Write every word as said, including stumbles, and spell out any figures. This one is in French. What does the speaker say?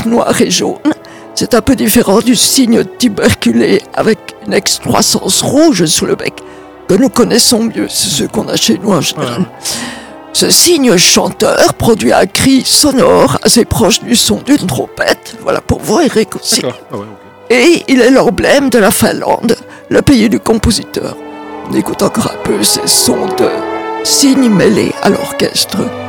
avec noir et jaune. C'est un peu différent du cygne tuberculé avec une excroissance rouge sur le bec, que nous connaissons mieux, c'est ce qu'on a chez nous en général. Ouais. Ce cygne chanteur produit un cri sonore assez proche du son d'une trompette, voilà pour vous Eric aussi. Ah ouais, okay. Et il est l'emblème de la Finlande, le pays du compositeur. On écoute encore un peu ces sons de cygnes mêlés à l'orchestre.